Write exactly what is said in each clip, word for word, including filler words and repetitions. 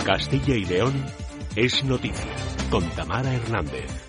Castilla y León es noticia, con Tamara Hernández.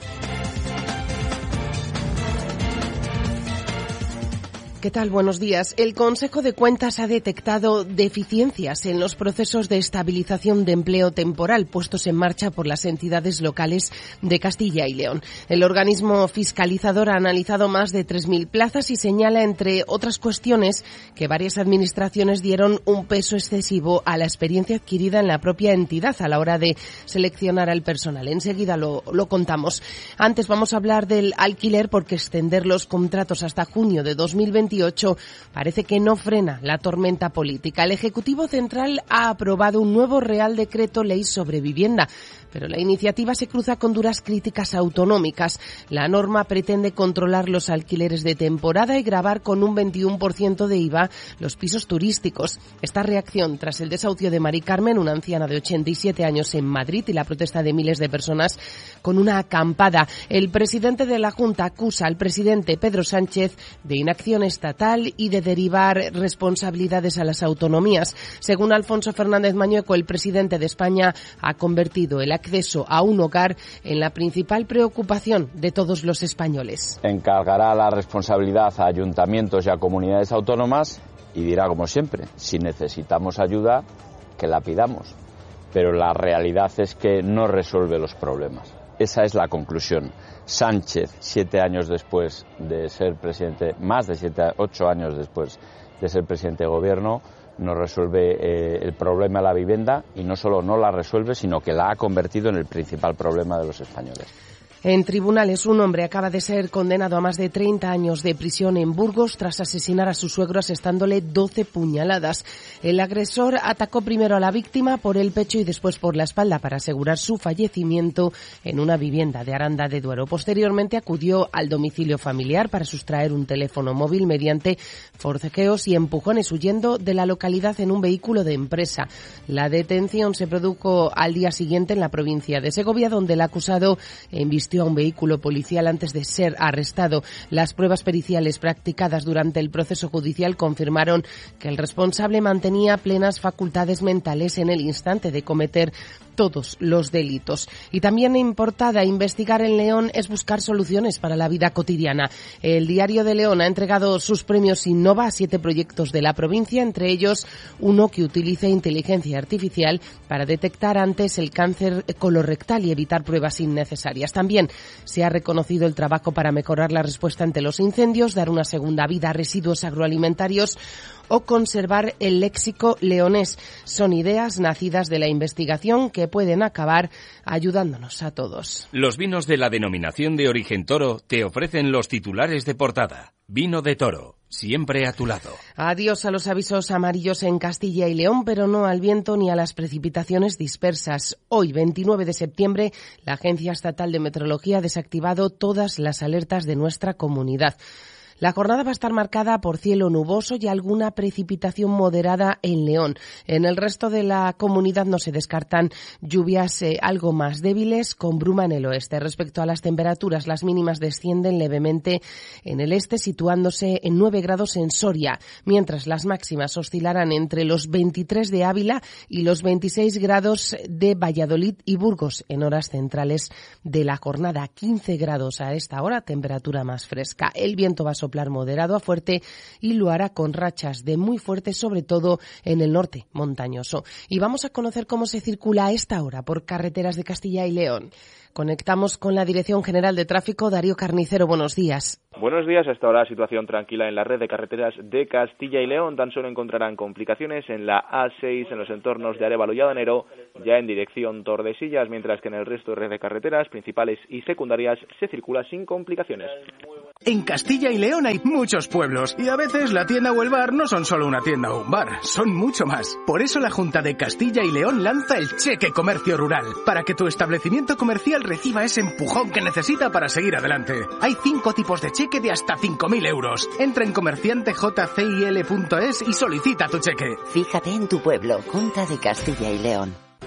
¿Qué tal? Buenos días. El Consejo de Cuentas ha detectado deficiencias en los procesos de estabilización de empleo temporal puestos en marcha por las entidades locales de Castilla y León. El organismo fiscalizador ha analizado más de tres mil plazas y señala, entre otras cuestiones, que varias administraciones dieron un peso excesivo a la experiencia adquirida en la propia entidad a la hora de seleccionar al personal. Enseguida lo, lo contamos. Antes vamos a hablar del alquiler, porque extender los contratos hasta junio de dos mil veintiocho parece que no frena la tormenta política. El Ejecutivo Central ha aprobado un nuevo Real Decreto Ley sobre vivienda, pero la iniciativa se cruza con duras críticas autonómicas. La norma pretende controlar los alquileres de temporada y gravar con un veintiuno por ciento de I V A los pisos turísticos. Esta reacción tras el desahucio de Mari Carmen, una anciana de ochenta y siete años en Madrid, y la protesta de miles de personas con una acampada. El presidente de la Junta acusa al presidente Pedro Sánchez de inacción estatal y de derivar responsabilidades a las autonomías. Según Alfonso Fernández Mañueco, el presidente de España ha convertido el acceso a un hogar en la principal preocupación de todos los españoles. Encargará la responsabilidad a ayuntamientos y a comunidades autónomas y dirá, como siempre, si necesitamos ayuda, que la pidamos. Pero la realidad es que no resuelve los problemas. Esa es la conclusión. Sánchez, siete años después de ser presidente, más de siete, ocho años después de ser presidente de gobierno, no resuelve eh, el problema de la vivienda, y no solo no la resuelve, sino que la ha convertido en el principal problema de los españoles. En tribunales, un hombre acaba de ser condenado a más de treinta años de prisión en Burgos tras asesinar a su suegro asestándole doce puñaladas. El agresor atacó primero a la víctima por el pecho y después por la espalda para asegurar su fallecimiento en una vivienda de Aranda de Duero. Posteriormente acudió al domicilio familiar para sustraer un teléfono móvil mediante forcejeos y empujones, huyendo de la localidad en un vehículo de empresa. La detención se produjo al día siguiente en la provincia de Segovia, donde el acusado embistió a un vehículo policial antes de ser arrestado. Las pruebas periciales practicadas durante el proceso judicial confirmaron que el responsable mantenía plenas facultades mentales en el instante de cometer todos los delitos. Y también importada, investigar en León es buscar soluciones para la vida cotidiana. El Diario de León ha entregado sus premios Innova a siete proyectos de la provincia, entre ellos uno que utilice inteligencia artificial para detectar antes el cáncer colorectal y evitar pruebas innecesarias. También se ha reconocido el trabajo para mejorar la respuesta ante los incendios, dar una segunda vida a residuos agroalimentarios o conservar el léxico leonés. Son ideas nacidas de la investigación que pueden acabar ayudándonos a todos. Los vinos de la denominación de origen Toro te ofrecen los titulares de portada. Vino de Toro, siempre a tu lado. Adiós a los avisos amarillos en Castilla y León, pero no al viento ni a las precipitaciones dispersas. Hoy, veintinueve de septiembre, la Agencia Estatal de Meteorología ha desactivado todas las alertas de nuestra comunidad. La jornada va a estar marcada por cielo nuboso y alguna precipitación moderada en León. En el resto de la comunidad no se descartan lluvias eh, algo más débiles, con bruma en el oeste. Respecto a las temperaturas, las mínimas descienden levemente en el este, situándose en nueve grados en Soria, mientras las máximas oscilarán entre los veintitrés de Ávila y los veintiséis grados de Valladolid y Burgos en horas centrales de la jornada. quince grados a esta hora, temperatura más fresca. El viento va a soplar moderado a fuerte y lo hará con rachas de muy fuerte, sobre todo en el norte montañoso. Y vamos a conocer cómo se circula a esta hora por carreteras de Castilla y León. Conectamos con la Dirección General de Tráfico. Darío Carnicero, buenos días. Buenos días. Hasta ahora situación tranquila en la red de carreteras de Castilla y León. Tan solo encontrarán complicaciones en la A seis, en los entornos de Arévalo y Adanero, ya en dirección Tordesillas, mientras que en el resto de red de carreteras principales y secundarias se circula sin complicaciones. En Castilla y León hay muchos pueblos y a veces la tienda o el bar no son solo una tienda o un bar, son mucho más. Por eso la Junta de Castilla y León lanza el Cheque Comercio Rural, para que tu establecimiento comercial reciba ese empujón que necesita para seguir adelante. Hay cinco tipos de cheque de hasta cinco mil euros. Entra en comerciante j c i l punto es y solicita tu cheque. Fíjate en tu pueblo, Junta de Castilla y León.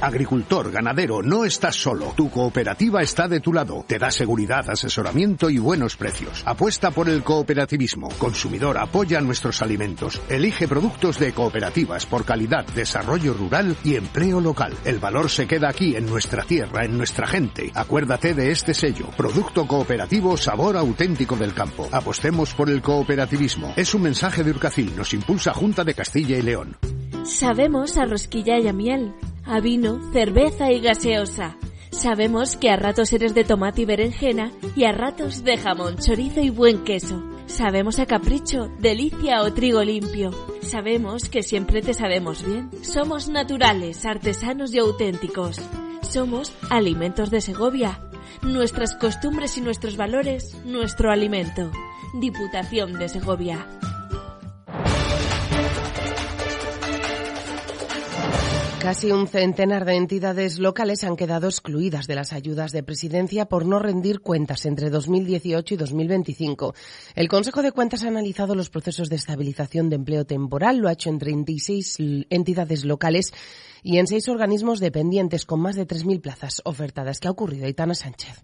Agricultor, ganadero, no estás solo. Tu cooperativa está de tu lado. Te da seguridad, asesoramiento y buenos precios. Apuesta por el cooperativismo. Consumidor, apoya nuestros alimentos. Elige productos de cooperativas por calidad, desarrollo rural y empleo local. El valor se queda aquí, en nuestra tierra, en nuestra gente. Acuérdate de este sello. Producto cooperativo, sabor auténtico del campo. Apostemos por el cooperativismo. Es un mensaje de Urcacil. Nos impulsa Junta de Castilla y León. Sabemos a rosquilla y a miel, a vino, cerveza y gaseosa. Sabemos que a ratos eres de tomate y berenjena y a ratos de jamón, chorizo y buen queso. Sabemos a capricho, delicia o trigo limpio. Sabemos que siempre te sabemos bien. Somos naturales, artesanos y auténticos. Somos Alimentos de Segovia. Nuestras costumbres y nuestros valores, nuestro alimento. Diputación de Segovia. Casi un centenar de entidades locales han quedado excluidas de las ayudas de presidencia por no rendir cuentas entre dos mil dieciocho y dos mil veinticinco. El Consejo de Cuentas ha analizado los procesos de estabilización de empleo temporal, lo ha hecho en treinta y seis entidades locales y en seis organismos dependientes con más de tres mil plazas ofertadas. ¿Qué ha ocurrido, Aitana Sánchez?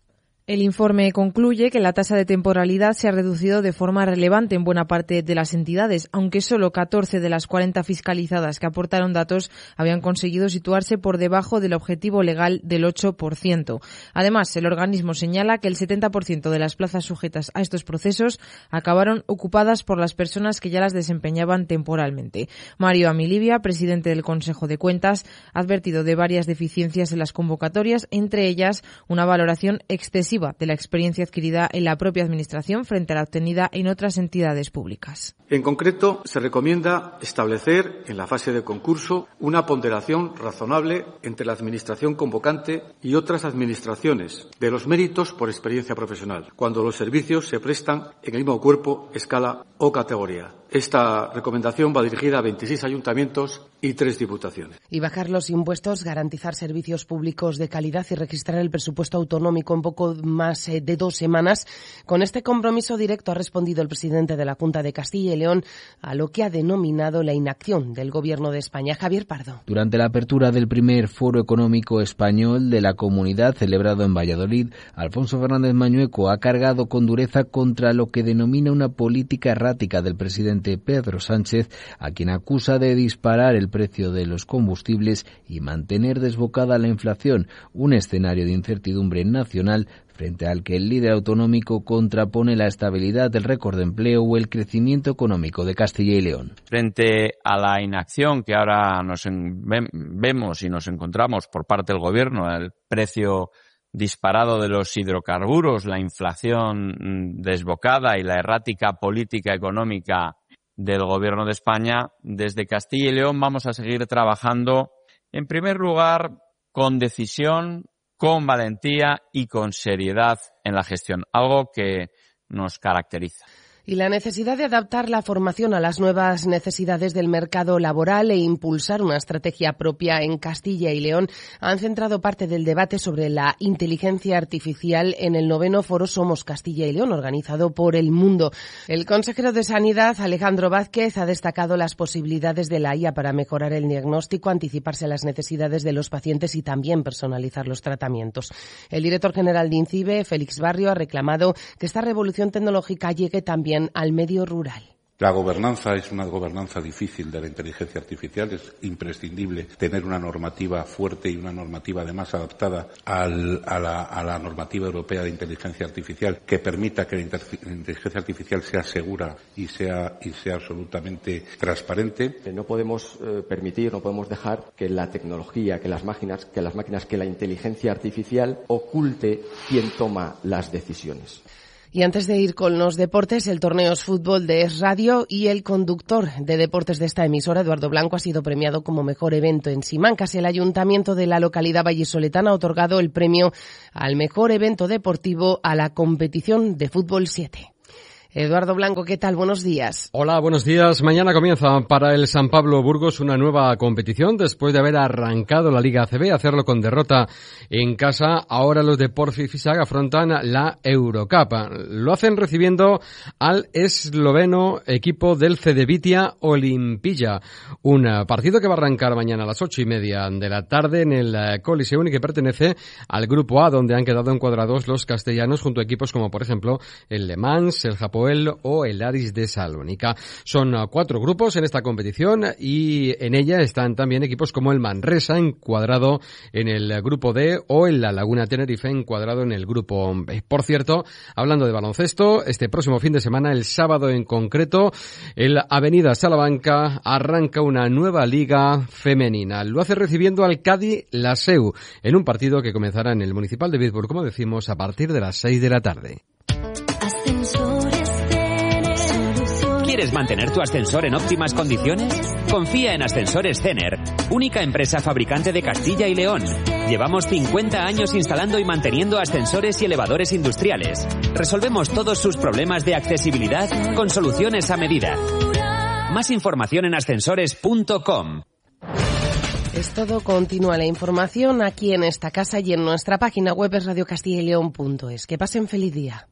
El informe concluye que la tasa de temporalidad se ha reducido de forma relevante en buena parte de las entidades, aunque solo catorce de las cuarenta fiscalizadas que aportaron datos habían conseguido situarse por debajo del objetivo legal del ocho por ciento. Además, el organismo señala que el setenta por ciento de las plazas sujetas a estos procesos acabaron ocupadas por las personas que ya las desempeñaban temporalmente. Mario Amilibia, presidente del Consejo de Cuentas, ha advertido de varias deficiencias en las convocatorias, entre ellas una valoración excesiva de la experiencia adquirida en la propia Administración frente a la obtenida en otras entidades públicas. En concreto, se recomienda establecer en la fase de concurso una ponderación razonable entre la Administración convocante y otras administraciones de los méritos por experiencia profesional, cuando los servicios se prestan en el mismo cuerpo, escala o categoría. Esta recomendación va dirigida a veintiséis ayuntamientos y tres diputaciones. Y bajar los impuestos, garantizar servicios públicos de calidad y registrar el presupuesto autonómico en poco más de dos semanas. Con este compromiso directo ha respondido el presidente de la Junta de Castilla y León a lo que ha denominado la inacción del Gobierno de España. Javier Pardo. Durante la apertura del primer Foro Económico Español de la Comunidad celebrado en Valladolid, Alfonso Fernández Mañueco ha cargado con dureza contra lo que denomina una política errática del presidente Pedro Sánchez, a quien acusa de disparar el precio de los combustibles y mantener desbocada la inflación, un escenario de incertidumbre nacional frente al que el líder autonómico contrapone la estabilidad del récord de empleo o el crecimiento económico de Castilla y León. Frente a la inacción que ahora nos en, vemos y nos encontramos por parte del Gobierno, el precio disparado de los hidrocarburos, la inflación desbocada y la errática política económica del Gobierno de España, desde Castilla y León vamos a seguir trabajando, en primer lugar, con decisión, con valentía y con seriedad en la gestión, algo que nos caracteriza. Y la necesidad de adaptar la formación a las nuevas necesidades del mercado laboral e impulsar una estrategia propia en Castilla y León han centrado parte del debate sobre la inteligencia artificial en el noveno Foro Somos Castilla y León, organizado por El Mundo. El consejero de Sanidad, Alejandro Vázquez, ha destacado las posibilidades de la I A para mejorar el diagnóstico, anticiparse a las necesidades de los pacientes y también personalizar los tratamientos. El director general de INCIBE, Félix Barrio, ha reclamado que esta revolución tecnológica llegue también al medio rural. La gobernanza es una gobernanza difícil de la inteligencia artificial. Es imprescindible tener una normativa fuerte y una normativa además adaptada al, a, la, a la normativa europea de inteligencia artificial que permita que la inteligencia artificial sea segura y sea, y sea absolutamente transparente. No podemos eh, permitir, no podemos dejar que la tecnología, que las máquinas, que las máquinas, que la inteligencia artificial oculte quién toma las decisiones. Y antes de ir con los deportes, el torneo Es Fútbol de Es Radio y el conductor de deportes de esta emisora, Eduardo Blanco, ha sido premiado como mejor evento en Simancas. El ayuntamiento de la localidad vallisoletana ha otorgado el premio al mejor evento deportivo a la competición de Fútbol siete. Eduardo Blanco, ¿qué tal? Buenos días. Hola, buenos días. Mañana comienza para el San Pablo Burgos una nueva competición después de haber arrancado la Liga A C B, hacerlo con derrota en casa. Ahora los de Porfi Fisac afrontan la Eurocup. Lo hacen recibiendo al esloveno equipo del Cedevita Olimpija. Un partido que va a arrancar mañana a las ocho y media de la tarde en el Coliseum y que pertenece al Grupo A, donde han quedado encuadrados los castellanos junto a equipos como, por ejemplo, el Le Mans, el Japón o el Aris de Salónica. Son cuatro grupos en esta competición y en ella están también equipos como el Manresa, encuadrado en el grupo D, o el La Laguna Tenerife, encuadrado en el grupo B. Por cierto, hablando de baloncesto, este próximo fin de semana, el sábado en concreto, el Avenida Salamanca arranca una nueva liga femenina. Lo hace recibiendo al Cádiz Laseu en un partido que comenzará en el Municipal de Bitburg, como decimos, a partir de las seis de la tarde. ¿Quieres mantener tu ascensor en óptimas condiciones? Confía en Ascensores Cener, única empresa fabricante de Castilla y León. Llevamos cincuenta años instalando y manteniendo ascensores y elevadores industriales. Resolvemos todos sus problemas de accesibilidad con soluciones a medida. Más información en ascensores punto com. Es todo. Continúa la información aquí en esta casa y en nuestra página web es radio castilla y león punto es. Que pasen feliz día.